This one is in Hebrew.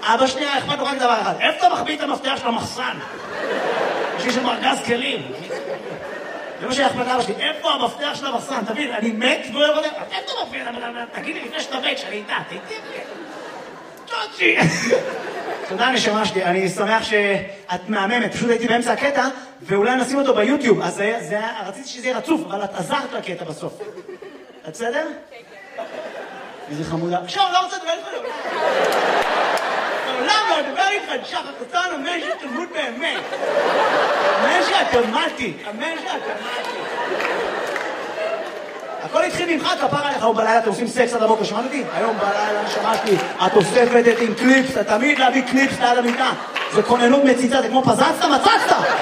אבא שלי היה אכפת לו רק דבר אחד, איפה אתה מחביא את המפתח של המחסן? יש לי שם ארגז כלים. זה מה שהיה אכפת לאבא שלי, איפה המפתח של המחסן? תבין, אני מת והוא לא יודע, איפה אתה מפתח? תגיד לי לפני שאתה מת, שאני איתה, תהייתי צ'וצ'י. תודה נשמה שלי, אני שמח שאת מהממת, פשוט הייתי באמצע הקטע, ואולי נשים אותו ביוטיוב, אז רציתי שזה יהיה רצוף, אבל את עזרת לקטע בסוף. את בסדר? איזה חמודה. עכשיו, לא רוצה לדבר איתך. לעולם לא לדבר איתך, שחר קטן, אמן שתלמוד באמת. אמן שהתאמתי, אמן שהתאמתי. הכל התחיל ממך, כפר עליך, היום בלילה אתם עושים סקס עד הבוקר, שמעת אותי? היום בלילה שמעתי, את אוספת את עם קליפס, אתה תמיד להביא קליפס ליד המיטה. זה כוננות מציצה, זה כמו פזצת, מצצת!